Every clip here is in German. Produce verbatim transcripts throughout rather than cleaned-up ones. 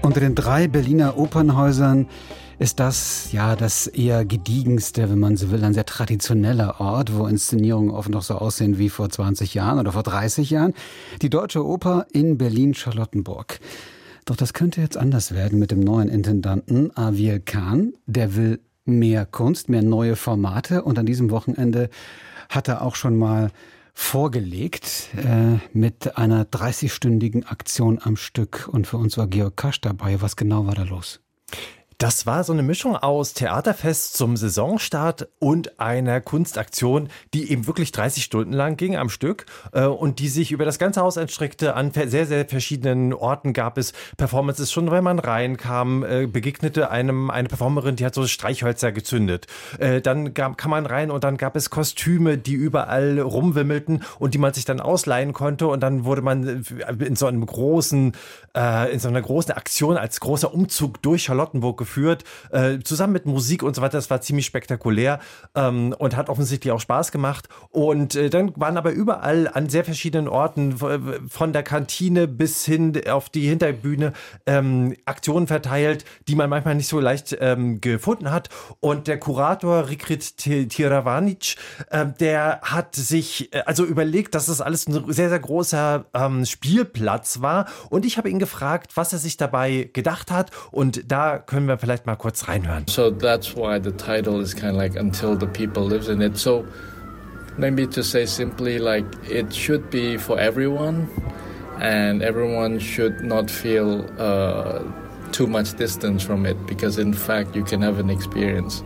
Unter den drei Berliner Opernhäusern ist das ja das eher gediegenste, wenn man so will, ein sehr traditioneller Ort, wo Inszenierungen oft noch so aussehen wie vor zwanzig Jahren oder vor dreißig Jahren. Die Deutsche Oper in Berlin-Charlottenburg. Doch das könnte jetzt anders werden mit dem neuen Intendanten Aviel Can. Der will mehr Kunst, mehr neue Formate, und an diesem Wochenende hat er auch schon mal vorgelegt äh, mit einer dreißigstündigen Aktion am Stück. Und für uns war Georg Kasch dabei. Was genau war da los? Das war so eine Mischung aus Theaterfest zum Saisonstart und einer Kunstaktion, die eben wirklich dreißig Stunden lang ging am Stück äh, und die sich über das ganze Haus erstreckte. An sehr, sehr verschiedenen Orten gab es Performances. Schon wenn man reinkam, äh, begegnete einem eine Performerin, die hat so Streichhölzer gezündet. Äh, dann gab, kam man rein und dann gab es Kostüme, die überall rumwimmelten und die man sich dann ausleihen konnte. Und dann wurde man in so einem großen, äh, in so einer großen Aktion als großer Umzug durch Charlottenburg geführt, äh, zusammen mit Musik und so weiter. Das war ziemlich spektakulär ähm, und hat offensichtlich auch Spaß gemacht. Und äh, dann waren aber überall an sehr verschiedenen Orten, von der Kantine bis hin auf die Hinterbühne, ähm, Aktionen verteilt, die man manchmal nicht so leicht ähm, gefunden hat. Und der Kurator Rikrit Tiravanic, äh, der hat sich äh, also überlegt, dass das alles ein sehr, sehr großer ähm, Spielplatz war. Und ich habe ihn gefragt, was er sich dabei gedacht hat. Und da können wir vielleicht mal kurz reinhören. So that's why the title is kind of like Until the People Lives in It. So maybe to say simply, like, it should be for everyone, and everyone should not feel uh, too much distance from it, because in fact you can have an experience.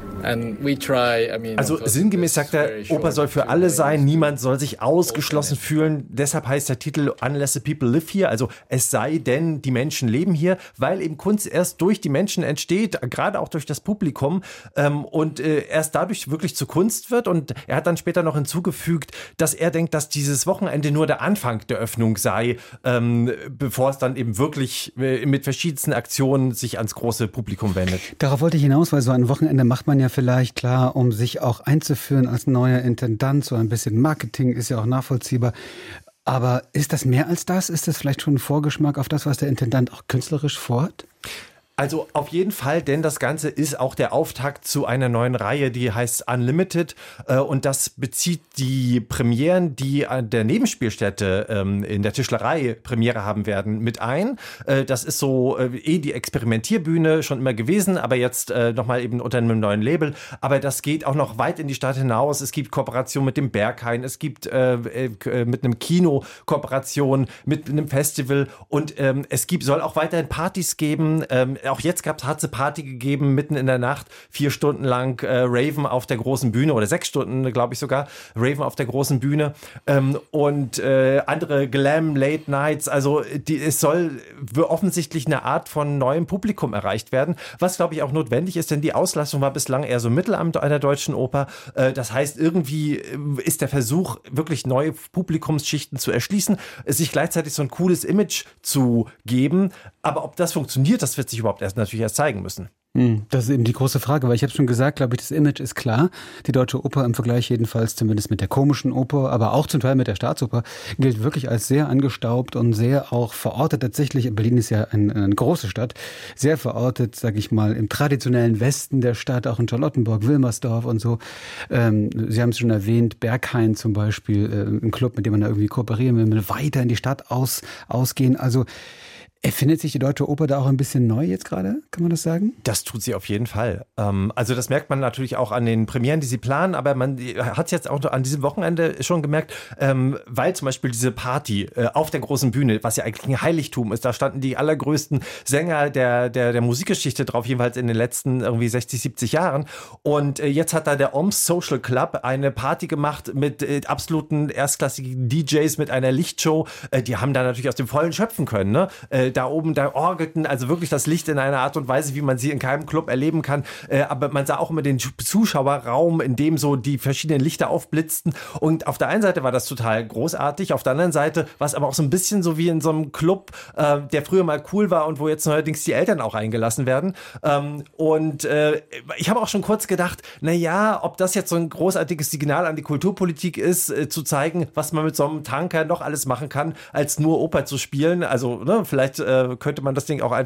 And we try, I mean, also sinngemäß sagt er, Oper soll für alle sein, niemand soll sich ausgeschlossen fühlen. Deshalb heißt der Titel Unless the People Live Here, also es sei denn, die Menschen leben hier, weil eben Kunst erst durch die Menschen entsteht, gerade auch durch das Publikum, ähm, und äh, erst dadurch wirklich zu Kunst wird. Und er hat dann später noch hinzugefügt, dass er denkt, dass dieses Wochenende nur der Anfang der Öffnung sei, ähm, bevor es dann eben wirklich äh, mit verschiedensten Aktionen sich ans große Publikum wendet. Darauf wollte ich hinaus, weil so ein Wochenende macht man ja vielleicht, klar, um sich auch einzuführen als neuer Intendant. So ein bisschen Marketing ist ja auch nachvollziehbar. Aber ist das mehr als das? Ist das vielleicht schon ein Vorgeschmack auf das, was der Intendant auch künstlerisch vorhat? Also auf jeden Fall, denn das Ganze ist auch der Auftakt zu einer neuen Reihe, die heißt Unlimited, äh, und das bezieht die Premieren, die an der Nebenspielstätte ähm, in der Tischlerei Premiere haben werden, mit ein. Äh, das ist so äh, eh die Experimentierbühne schon immer gewesen, aber jetzt äh, nochmal eben unter einem neuen Label. Aber das geht auch noch weit in die Stadt hinaus. Es gibt Kooperation mit dem Berghain, es gibt äh, äh, mit einem Kino Kooperation, mit einem Festival, und ähm, es gibt, soll auch weiterhin Partys geben. Ähm, Auch jetzt gab es hat's eine Party gegeben, mitten in der Nacht, vier Stunden lang äh, Raven auf der großen Bühne, oder sechs Stunden, glaube ich sogar, Raven auf der großen Bühne, ähm, und äh, andere Glam, Late Nights. Also die, es soll offensichtlich eine Art von neuem Publikum erreicht werden, was, glaube ich, auch notwendig ist, denn die Auslastung war bislang eher so mittel an der Deutschen Oper. Äh, das heißt, irgendwie ist der Versuch, wirklich neue Publikumsschichten zu erschließen, sich gleichzeitig so ein cooles Image zu geben. Aber ob das funktioniert, das wird sich überhaupt erst natürlich erst zeigen müssen. Das ist eben die große Frage, weil ich habe schon gesagt, glaube ich, das Image ist klar. Die Deutsche Oper im Vergleich jedenfalls zumindest mit der Komischen Oper, aber auch zum Teil mit der Staatsoper, gilt wirklich als sehr angestaubt und sehr auch verortet tatsächlich. Berlin ist ja ein, eine große Stadt, sehr verortet, sage ich mal, im traditionellen Westen der Stadt, auch in Charlottenburg, Wilmersdorf und so. Ähm, Sie haben es schon erwähnt, Berghain zum Beispiel, äh, ein Club, mit dem man da irgendwie kooperieren will, weiter in die Stadt aus, ausgehen. Also erfindet sich die Deutsche Oper da auch ein bisschen neu jetzt gerade? Kann man das sagen? Das tut sie auf jeden Fall. Ähm, also das merkt man natürlich auch an den Premieren, die sie planen, aber man hat es jetzt auch an diesem Wochenende schon gemerkt, ähm, weil zum Beispiel diese Party äh, auf der großen Bühne, was ja eigentlich ein Heiligtum ist, da standen die allergrößten Sänger der, der, der Musikgeschichte drauf, jedenfalls in den letzten irgendwie sechzig, siebzig Jahren. Und äh, jetzt hat da der O M S Social Club eine Party gemacht mit äh, absoluten erstklassigen D Js, mit einer Lichtshow. Äh, die haben da natürlich aus dem Vollen schöpfen können, ne? Äh, Da oben, da orgelten also wirklich das Licht in einer Art und Weise, wie man sie in keinem Club erleben kann. Äh, aber man sah auch immer den Zuschauerraum, in dem so die verschiedenen Lichter aufblitzten. Und auf der einen Seite war das total großartig, auf der anderen Seite war es aber auch so ein bisschen so wie in so einem Club, äh, der früher mal cool war und wo jetzt neuerdings die Eltern auch eingelassen werden. Ähm, und äh, ich habe auch schon kurz gedacht, na ja, ob das jetzt so ein großartiges Signal an die Kulturpolitik ist, äh, zu zeigen, was man mit so einem Tanker noch alles machen kann, als nur Oper zu spielen. Also ne, vielleicht äh, könnte man das Ding auch einfach